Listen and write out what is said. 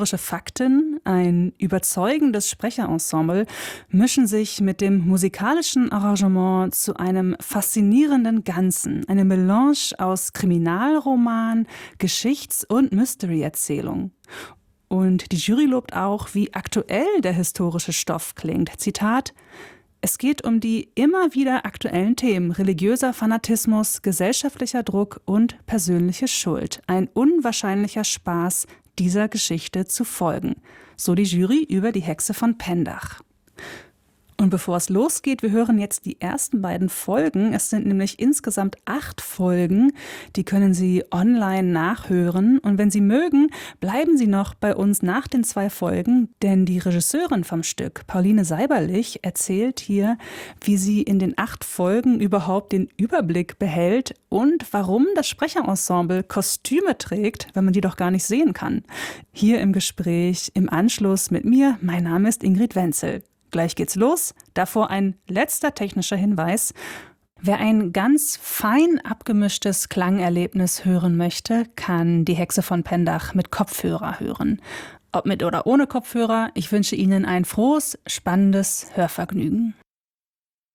Fakten, ein überzeugendes Sprecherensemble mischen sich mit dem musikalischen Arrangement zu einem faszinierenden Ganzen, eine Melange aus Kriminalroman, Geschichts- und Mystery-Erzählung. Und die Jury lobt auch, wie aktuell der historische Stoff klingt. Zitat: Es geht um die immer wieder aktuellen Themen: religiöser Fanatismus, gesellschaftlicher Druck und persönliche Schuld. Ein unwahrscheinlicher Spaß, dieser Geschichte zu folgen. So die Jury über Die Hexe von Pendach. Und bevor es losgeht, wir hören jetzt die ersten beiden Folgen. Es sind nämlich insgesamt 8 Folgen. Die können Sie online nachhören. Und wenn Sie mögen, bleiben Sie noch bei uns nach den 2 Folgen. Denn die Regisseurin vom Stück, Pauline Seiberlich, erzählt hier, wie sie in den 8 Folgen überhaupt den Überblick behält und warum das Sprecherensemble Kostüme trägt, wenn man die doch gar nicht sehen kann. Hier im Gespräch im Anschluss mit mir. Mein Name ist Ingrid Wenzel. Gleich geht's los. Davor ein letzter technischer Hinweis. Wer ein ganz fein abgemischtes Klangerlebnis hören möchte, kann Die Hexe von Pendach mit Kopfhörer hören. Ob mit oder ohne Kopfhörer, ich wünsche Ihnen ein frohes, spannendes Hörvergnügen.